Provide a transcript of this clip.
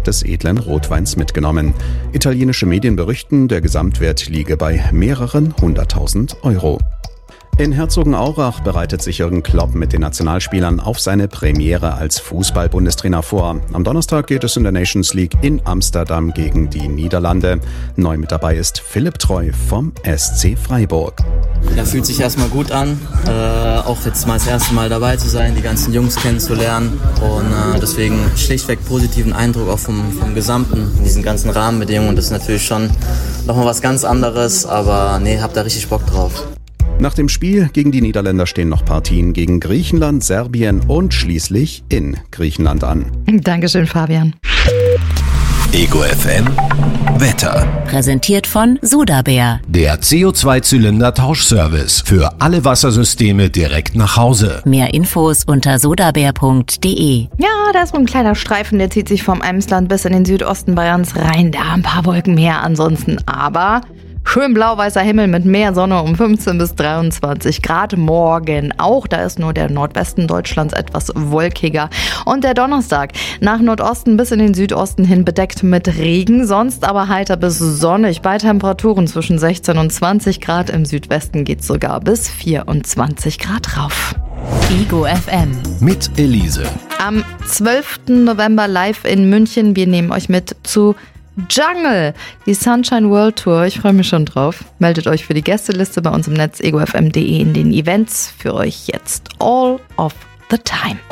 des edlen Rotweins mitgenommen. Italienische Medien berichten, der Gesamtwert liege bei mehreren 100.000 Euro. In Herzogenaurach bereitet sich Jürgen Klopp mit den Nationalspielern auf seine Premiere als Fußball-Bundestrainer vor. Am Donnerstag geht es in der Nations League in Amsterdam gegen die Niederlande. Neu mit dabei ist Philipp Treu vom SC Freiburg. Ja, fühlt sich erstmal gut an, auch jetzt mal das erste Mal dabei zu sein, die ganzen Jungs kennenzulernen und deswegen schlichtweg positiven Eindruck auch vom Gesamten, in diesen ganzen Rahmenbedingungen. Das ist natürlich schon nochmal was ganz anderes, aber hab da richtig Bock drauf. Nach dem Spiel gegen die Niederländer stehen noch Partien gegen Griechenland, Serbien und schließlich in Griechenland an. Dankeschön, Fabian. Ego FM Wetter. Präsentiert von Sodabär. Der CO2-Zylinder-Tauschservice für alle Wassersysteme direkt nach Hause. Mehr Infos unter sodabär.de. Ja, da ist so ein kleiner Streifen, der zieht sich vom Emsland bis in den Südosten Bayerns rein. Da ein paar Wolken mehr ansonsten, aber schön blau-weißer Himmel mit mehr Sonne um 15 bis 23 Grad. Morgen auch, da ist nur der Nordwesten Deutschlands etwas wolkiger. Und der Donnerstag nach Nordosten bis in den Südosten hin bedeckt mit Regen, sonst aber heiter bis sonnig bei Temperaturen zwischen 16 und 20 Grad. Im Südwesten geht es sogar bis 24 Grad rauf. Ego FM. Mit Elise. Am 12. November live in München. Wir nehmen euch mit zu Jungle, die Sunshine World Tour. Ich freue mich schon drauf. Meldet euch für die Gästeliste bei uns im Netz egofm.de in den Events. Für euch jetzt All of the Time.